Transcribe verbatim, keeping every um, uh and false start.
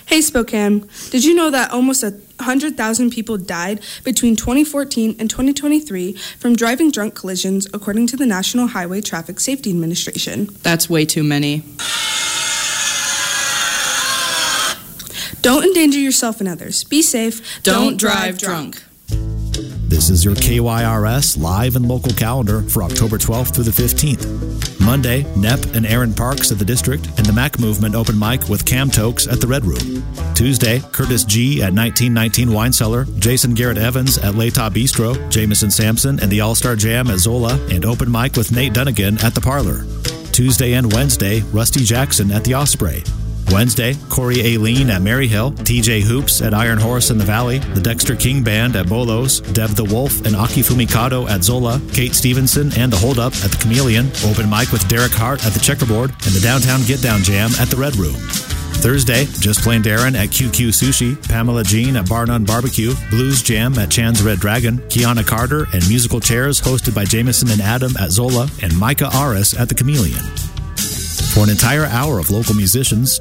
Hey Spokane, did you know that almost one hundred thousand people died between twenty fourteen and twenty twenty-three from driving drunk collisions, according to the National Highway Traffic Safety Administration? That's way too many. Don't endanger yourself and others. Be safe. Don't, Don't drive, drive drunk. drunk. This is your K Y R S live and local calendar for October twelfth through the fifteenth. Monday, N E P and Aaron Parks at the District and the Mac Movement open mic with Cam Tokes at the Red Room. Tuesday, Curtis G. at nineteen nineteen Wine Cellar, Jason Garrett Evans at L'Etat Bistro, Jameson Sampson and the All-Star Jam at Zola, and open mic with Nate Dunnigan at the Parlor. Tuesday and Wednesday, Rusty Jackson at the Osprey. Wednesday, Corey Aileen at Maryhill, T J Hoops at Iron Horse in the Valley, the Dexter King Band at Bolos, Dev the Wolf and Aki Fumikado at Zola, Kate Stevenson and the Hold Up at the Chameleon, open mic with Derek Hart at the Checkerboard, and the Downtown Get Down Jam at the Red Room. Thursday, Just Plain Darren at Q Q Sushi, Pamela Jean at Bar None Barbecue, Blues Jam at Chan's Red Dragon, Kiana Carter and Musical Chairs hosted by Jameson and Adam at Zola, and Micah Aris at the Chameleon. For an entire hour of local musicians,